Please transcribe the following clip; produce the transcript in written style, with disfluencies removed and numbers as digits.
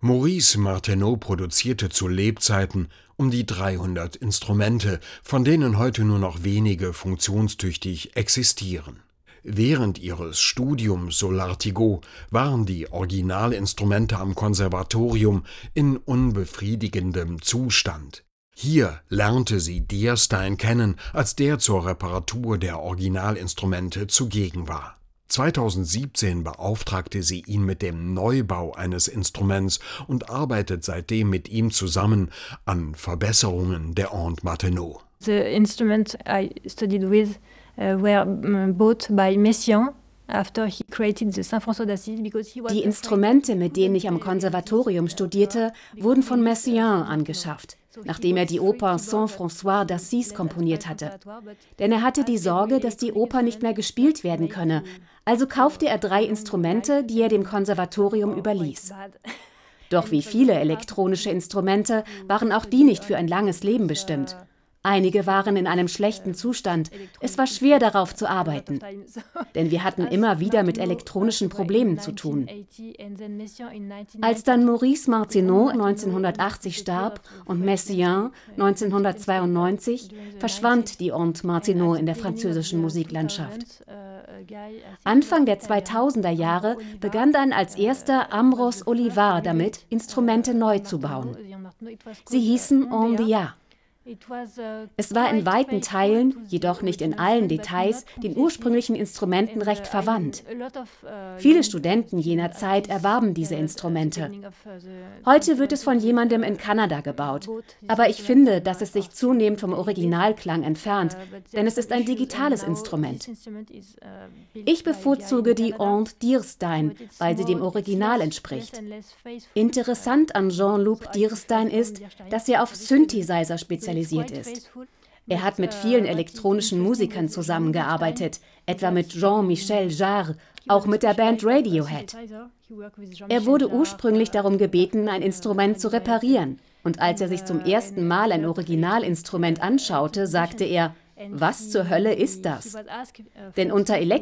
Maurice Martineau produzierte zu Lebzeiten um die 300 Instrumente, von denen heute nur noch wenige funktionstüchtig existieren. Während ihres Studiums Solartigo waren die Originalinstrumente am Konservatorium in unbefriedigendem Zustand. Hier lernte sie Dierstein kennen, als der zur Reparatur der Originalinstrumente zugegen war. 2017 beauftragte sie ihn mit dem Neubau eines Instruments und arbeitet seitdem mit ihm zusammen an Verbesserungen der Aunt Martineau. The instruments I studied with were bought by Messiaen after he created the Saint-François d'Assise because he was. Die Instrumente, mit denen ich am Konservatorium studierte, wurden von Messiaen angeschafft, nachdem er die Oper Saint-François d'Assise komponiert hatte. Denn er hatte die Sorge, dass die Oper nicht mehr gespielt werden könne. Also kaufte er 3 Instrumente, die er dem Konservatorium überließ. Doch wie viele elektronische Instrumente waren auch die nicht für ein langes Leben bestimmt. Einige waren in einem schlechten Zustand. Es war schwer, darauf zu arbeiten. Denn wir hatten immer wieder mit elektronischen Problemen zu tun. Als dann Maurice Martineau 1980 starb und Messiaen 1992, verschwand die Aunt Martineau in der französischen Musiklandschaft. Anfang der 2000er Jahre begann dann als erster Ambroise Olivard damit, Instrumente neu zu bauen. Sie hießen Ondia. Es war in weiten Teilen, jedoch nicht in allen Details, den ursprünglichen Instrumenten recht verwandt. Viele Studenten jener Zeit erwarben diese Instrumente. Heute wird es von jemandem in Kanada gebaut, aber ich finde, dass es sich zunehmend vom Originalklang entfernt, denn es ist ein digitales Instrument. Ich bevorzuge die Aunt Dierstein, weil sie dem Original entspricht. Interessant an Jean-Luc Dierstein ist, dass er auf Synthesizer spezialisiert ist. Er hat mit vielen elektronischen Musikern zusammengearbeitet, etwa mit Jean-Michel Jarre, auch mit der Band Radiohead. Er wurde ursprünglich darum gebeten, ein Instrument zu reparieren. Und als er sich zum ersten Mal ein Originalinstrument anschaute, sagte er: Was zur Hölle ist das? Denn unter